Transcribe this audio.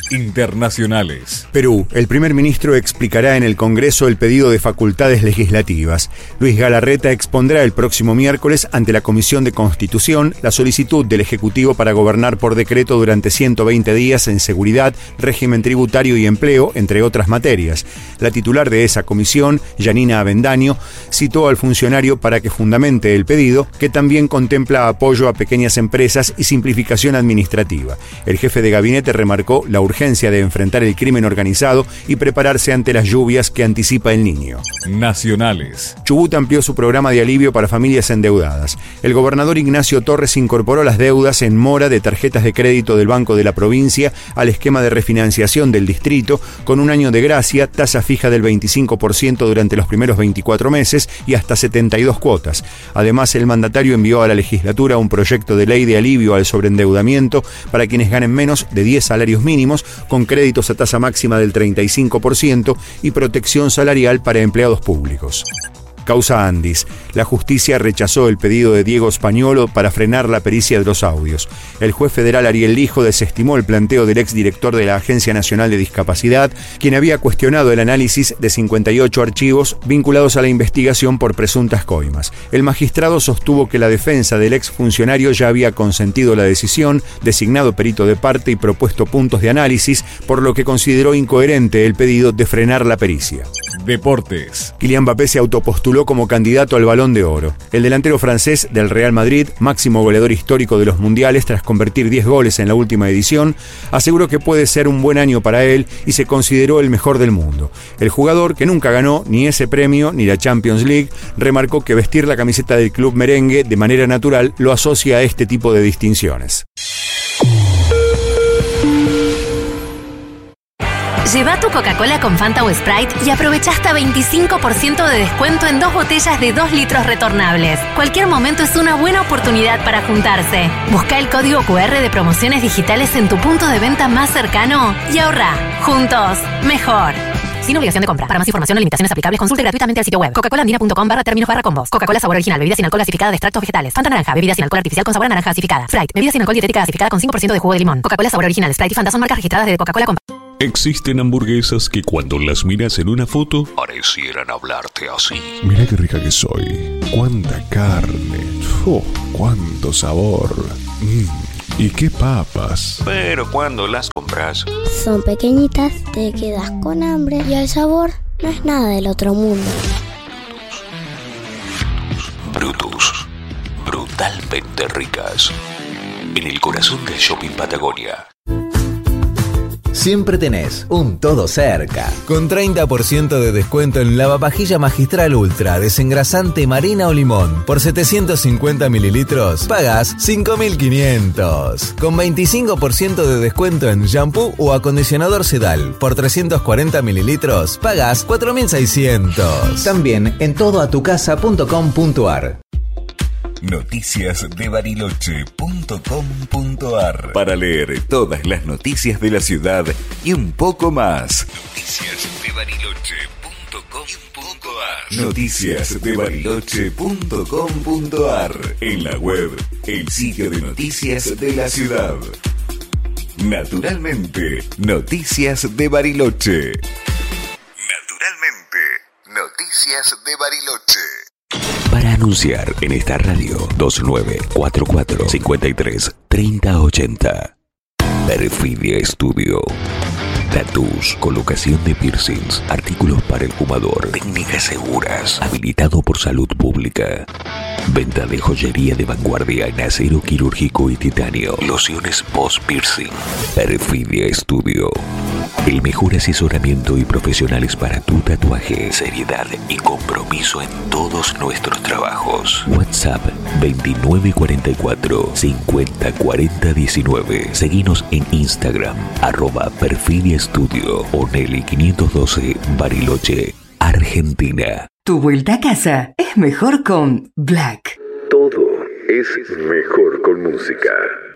Internacionales. Perú. El primer ministro explicará en el Congreso el pedido de facultades legislativas. Luis Galarreta expondrá el próximo miércoles ante la Comisión de Constitución la solicitud del Ejecutivo para gobernar por decreto durante 120 días en seguridad, régimen tributario y empleo, entre otras materias. La titular de esa comisión, Yanina Avendaño, citó al funcionario para que fundamente el pedido, que también contempla apoyo a pequeñas empresas y simplificación administrativa. El jefe de gabinete remarcó la urgencia de enfrentar el crimen organizado y prepararse ante las lluvias que anticipa el Niño. Nacionales. Chubut amplió su programa de alivio para familias endeudadas. El gobernador Ignacio Torres incorporó las deudas en mora de tarjetas de crédito del Banco de la Provincia al esquema de refinanciación del distrito, con un año de gracia, tasa fija del 25% durante los primeros 24 meses y hasta 72 cuotas. Además, el mandatario envió a la legislatura un proyecto de ley de alivio al sobreendeudamiento para quienes ganen menos de 10 salarios mínimos, con créditos a tasa máxima del 35% y protección salarial para empleados públicos. Causa Andis. La justicia rechazó el pedido de Diego Spagnolo para frenar la pericia de los audios. El juez federal Ariel Lijo desestimó el planteo del exdirector de la Agencia Nacional de Discapacidad, quien había cuestionado el análisis de 58 archivos vinculados a la investigación por presuntas coimas. El magistrado sostuvo que la defensa del exfuncionario ya había consentido la decisión, designado perito de parte y propuesto puntos de análisis, por lo que consideró incoherente el pedido de frenar la pericia. Deportes. Kylian Mbappé se autopostuló como candidato al Balón de Oro. El delantero francés del Real Madrid, máximo goleador histórico de los mundiales tras convertir 10 goles en la última edición, aseguró que puede ser un buen año para él y se consideró el mejor del mundo. El jugador, que nunca ganó ni ese premio ni la Champions League, remarcó que vestir la camiseta del club merengue de manera natural lo asocia a este tipo de distinciones. Lleva tu Coca-Cola con Fanta o Sprite y aprovecha hasta 25% de descuento en 2 botellas de 2 litros retornables. Cualquier momento es una buena oportunidad para juntarse. Busca el código QR de promociones digitales en tu punto de venta más cercano y ahorra. Juntos, mejor. Sin obligación de compra. Para más información o limitaciones aplicables, consulte gratuitamente el sitio web coca-colaandina.com/términos/combos. Coca-Cola sabor original, bebida sin alcohol gasificada de extractos vegetales. Fanta naranja, bebida sin alcohol artificial con sabor a naranja gasificada. Sprite, bebida sin alcohol dietética gasificada con 5% de jugo de limón. Coca-Cola sabor original, Sprite y Fanta son marcas registradas de Coca-Cola con... Existen hamburguesas que cuando las miras en una foto parecieran hablarte así. Mira qué rica que soy. Cuánta carne. Cuánto sabor. ¿Y qué papas? Pero cuando las compras, son pequeñitas, te quedas con hambre y el sabor no es nada del otro mundo. Brutus. Brutalmente ricas. En el corazón del Shopping Patagonia. Siempre tenés un todo cerca. Con 30% de descuento en lavavajilla Magistral Ultra, desengrasante Marina o Limón. Por 750 mililitros, pagás 5.500. Con 25% de descuento en shampoo o acondicionador Sedal. Por 340 mililitros, pagás 4.600. También en todoatucasa.com.ar. Noticiasdebariloche.com.ar para leer todas las noticias de la ciudad y un poco más. Noticiasdebariloche.com.ar Noticiasdebariloche.com.ar En la web, el sitio de noticias de la ciudad. Naturalmente, Noticias de Bariloche. Naturalmente, Noticias de Bariloche. Para anunciar en esta radio 2944 53 3080. Perfidia Estudio. Tatús, colocación de piercings, artículos para el fumador, técnicas seguras, habilitado por salud pública. Venta de joyería de vanguardia en acero quirúrgico y titanio. Lociones post-piercing. Perfidia Estudio. El mejor asesoramiento y profesionales para tu tatuaje. Seriedad y compromiso en todos nuestros trabajos. WhatsApp 2944 504019. Seguinos en Instagram @Perfidia Estudio o Nelly 512 Bariloche, Argentina. Tu vuelta a casa es mejor con Black. Todo es mejor con música.